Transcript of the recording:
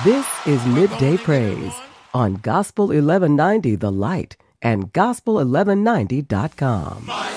This is Midday Praise on Gospel 1190 The Light and Gospel1190.com.